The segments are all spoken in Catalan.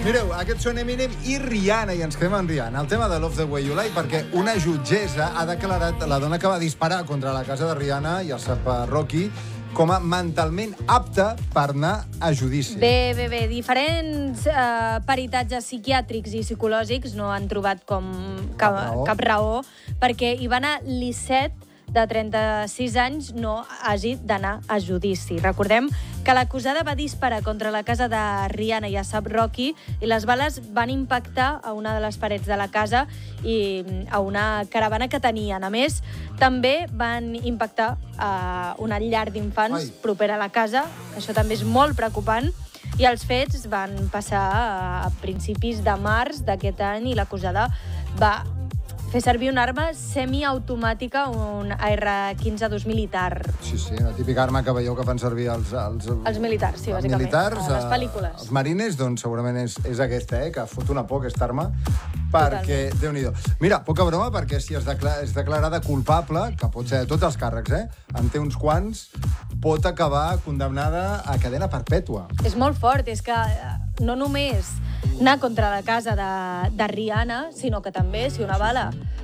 Mireu, aquests són Eminem i Rihanna, i ens quedem amb Rihanna. El tema de Love the Way You Lie, perquè una jutgessa ha declarat la dona que va disparar contra la casa de Rihanna i el sap Rocky com a mentalment apta per anar a judici. Bé. Diferents peritatges psiquiàtrics i psicològics no han trobat cap raó perquè Ivana Lisset, de 36 anys, no hagi d'anar a judici. Recordem que l'acusada va disparar contra la casa de Rihanna i ASAP Rocky i les bales van impactar a una de les parets de la casa i a una caravana que tenien. A més, també van impactar a una llar d'infants propera a la casa, que això també és molt preocupant, i els fets van passar a principis de març d'aquest any i l'acusada va fer servir una arma semiautomàtica, un AR-15 militar. Sí, una típica arma que veieu que fan servir els militars, sí, bàsicament. Militars, a les pel·lícules. Els marines, doncs segurament és aquesta, que fot una por, aquesta arma, perquè, Déu-n'hi-do. Mira, poca broma, perquè si és declarada culpable, que pot ser de tots els càrrecs, en té uns quants, pot acabar condemnada a cadena perpètua. És molt fort, és que no només anar contra la casa de Rihanna, sinó que també, si una bala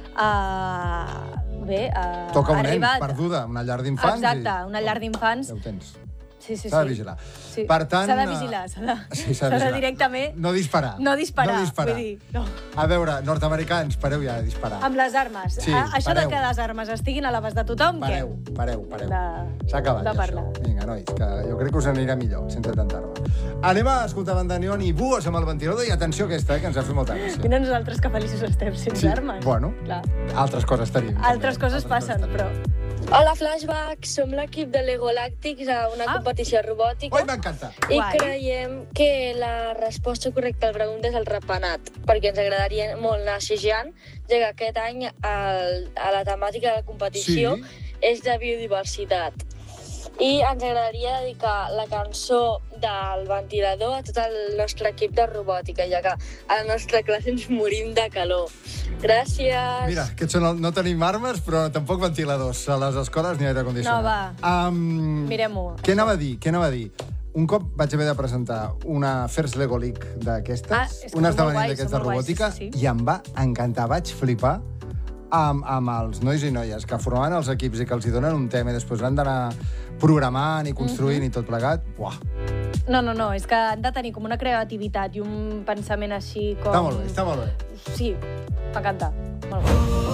toca un nen, perduda, una llar d'infants. Exacte, una llar d'infants. Ja ho tens. Sí. S'ha de vigilar. Sí. Per tant... S'ha de vigilar, s'ha de directament... No disparar. No disparar. Vull dir, no. A veure, nord-americans, pareu ja de disparar. Amb les armes. Sí, això de que les armes estiguin a l'abast de tothom, Pareu. S'ha acabat, de parlar. això. Vinga, nois, que jo crec que us anirà millor, sense tanta arma. Anem a escoltar Bandanion i Buos amb el ventilador, i atenció aquesta, que ens ha fet molta gràcia. Mira nosaltres que feliços estem sense armes. Bueno, altres coses tenim. Altres coses passen, però... Hola, Flashback! Som l'equip de Lego Làctics a una competició robòtica. Ui, m'encanta! I creiem que la resposta correcta a la pregunta és el ratpenat, perquè ens agradaria molt anar assajant, ja que aquest any a la temàtica de la competició és de biodiversitat. I ens agradaria dedicar la cançó del ventilador a tot el nostre equip de robòtica, ja que a la nostra classe ens morim de calor. Gràcies! Mira, no tenim armes, però tampoc ventiladors. A les escoles ni aire condicionat. No, va. Mirem-ho. Què anava a dir? Un cop vaig haver de presentar una First Lego League d'aquestes, un esdeveniment d'aquestes de robòtica, i em va encantar. Vaig flipar amb els nois i noies que formaven els equips i que els hi donen un tema i després han d'anar programant i construint i tot plegat. Buah! No, és que han de tenir com una creativitat i un pensament així com... Està molt bé. Sí, m'encanta.